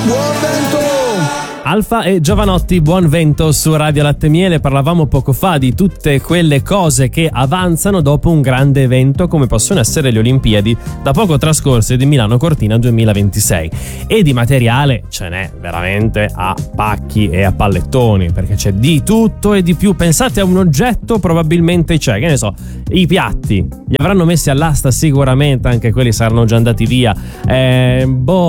Buon vento! Alfa e Giovanotti, buon vento su Radio Latte Miele. Parlavamo poco fa di tutte quelle cose che avanzano dopo un grande evento come possono essere le Olimpiadi da poco trascorse di Milano Cortina 2026, e di materiale ce n'è veramente a pacchi e a pallettoni, perché c'è di tutto e di più. Pensate a un oggetto, probabilmente c'è, che ne so, i piatti li avranno messi all'asta sicuramente, anche quelli saranno già andati via, le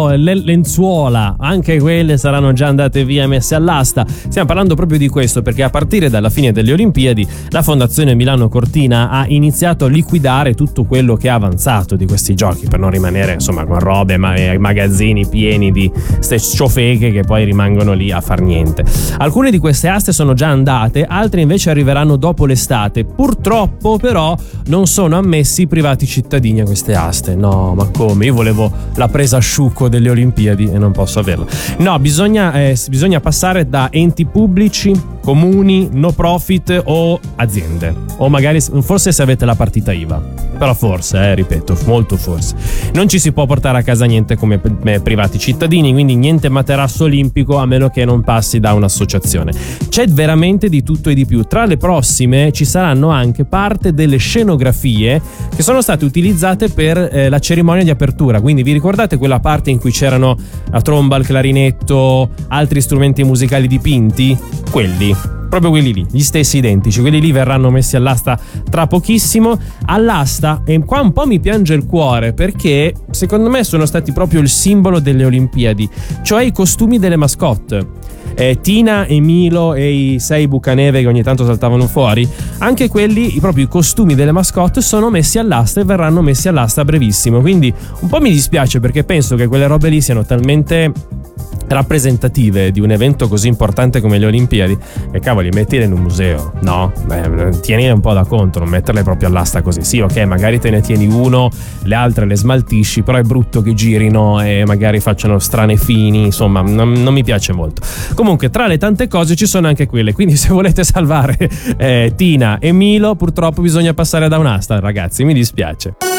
lenzuola, anche quelle saranno già andate via, messe all'asta. Stiamo parlando proprio di questo perché a partire dalla fine delle Olimpiadi la Fondazione Milano Cortina ha iniziato a liquidare tutto quello che è avanzato di questi giochi, per non rimanere insomma con robe magazzini pieni di ste ciofeche che poi rimangono lì a far niente. Alcune di queste aste sono già andate, altre invece arriveranno dopo l'estate. Purtroppo però non sono ammessi i privati cittadini a queste aste. No, ma come? Io volevo la presa asciucco delle Olimpiadi e non posso averla. No, bisogna passare da enti pubblici, comuni, no profit o aziende, o magari forse se avete la partita IVA, però forse, ripeto, molto forse non ci si può portare a casa niente come privati cittadini, quindi niente materasso olimpico a meno che non passi da un'associazione. C'è veramente di tutto e di più. Tra le prossime ci saranno anche parte delle scenografie che sono state utilizzate per la cerimonia di apertura, quindi vi ricordate quella parte in cui c'erano la tromba, il clarinetto, altri strumenti musicali dipinti? Proprio quelli lì, gli stessi identici, quelli lì verranno messi all'asta tra pochissimo. All'asta, e qua un po' mi piange il cuore, perché secondo me sono stati proprio il simbolo delle Olimpiadi, cioè i costumi delle mascotte. Tina e Milo e i 6 Bucaneve che ogni tanto saltavano fuori, anche quelli, proprio i costumi delle mascotte, sono messi all'asta e verranno messi all'asta a brevissimo. Quindi un po' mi dispiace, perché penso che quelle robe lì siano talmente rappresentative di un evento così importante come le Olimpiadi, e cavoli, mettile in un museo, no? Tienile un po' da conto, non metterle proprio all'asta così. Sì, ok, magari te ne tieni uno, le altre le smaltisci, però è brutto che girino e magari facciano strane fini, insomma non mi piace molto. Comunque, tra le tante cose ci sono anche quelle, quindi se volete salvare Tina e Milo, purtroppo bisogna passare da un'asta, ragazzi, mi dispiace.